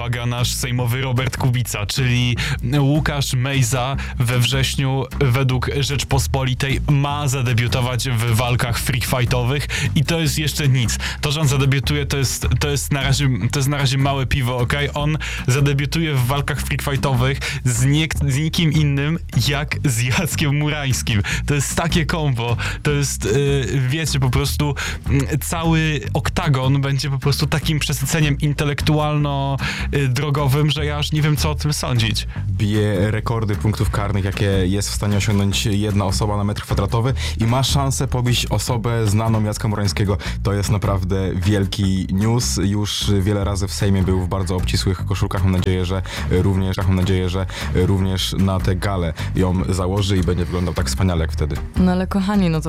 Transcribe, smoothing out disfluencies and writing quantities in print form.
uwaga, nasz sejmowy Robert Kubica, czyli Łukasz Mejza we wrześniu według Rzeczpospolitej ma zadebiutować w walkach free fightowych i to jest jeszcze nic. To, że on zadebiutuje, to jest na razie małe piwo, okej? On zadebiutuje w walkach free fightowych z nikim innym jak z Jackiem Murańskim. To jest takie kombo, to jest, wiecie, po prostu cały oktagon będzie po prostu takim przesyceniem intelektualno-drogowym, że ja aż nie wiem, co o tym sądzić. Bije rekordy punktów karnych, jakie jest w stanie osiągnąć jedna osoba na metr kwadratowy i ma szansę pobić osobę znaną Jacka Murańskiego. To jest naprawdę wielki news. Już wiele razy w Sejmie był w bardzo obcisłych koszulkach. Mam nadzieję, że również na tę galę ją założy i będzie wyglądał tak wspaniale jak wtedy. No ale kochani, no to